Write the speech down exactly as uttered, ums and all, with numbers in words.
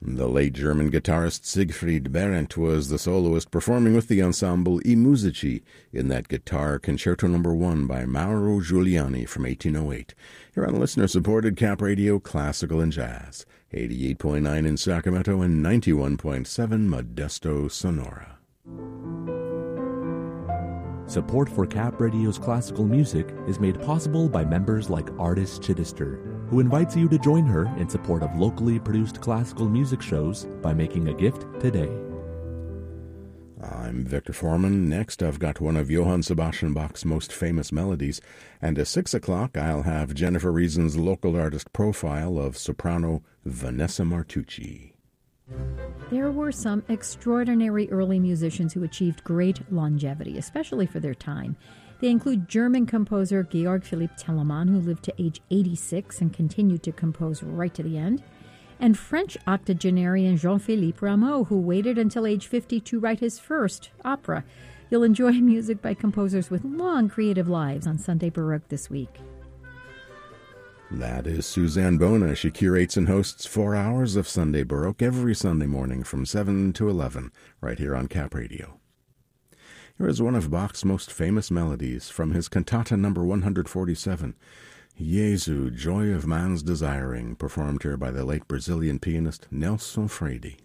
The late German guitarist Siegfried Behrendt was the soloist performing with the ensemble I Musici in that guitar concerto number one by Mauro Giuliani from eighteen oh eight. Here on listener-supported Cap Radio Classical and Jazz, eighty-eight point nine in Sacramento and ninety-one point seven Modesto, Sonora. Support for Cap Radio's classical music is made possible by members like Artist Chittister, who invites you to join her in support of locally produced classical music shows by making a gift today. I'm Victor Foreman. Next, I've got one of Johann Sebastian Bach's most famous melodies, and at six o'clock I'll have Jennifer Reason's local artist profile of soprano Vanessa Martucci. There were some extraordinary early musicians who achieved great longevity, especially for their time. They include German composer Georg Philipp Telemann, who lived to age eighty-six and continued to compose right to the end, and French octogenarian Jean-Philippe Rameau, who waited until age fifty to write his first opera. You'll enjoy music by composers with long creative lives on Sunday Baroque this week. That is Suzanne Bona. She curates and hosts four hours of Sunday Baroque every Sunday morning from seven to eleven, right here on Cap Radio. Here is one of Bach's most famous melodies from his cantata number one hundred forty-seven, Jesu, Joy of Man's Desiring, performed here by the late Brazilian pianist Nelson Freire.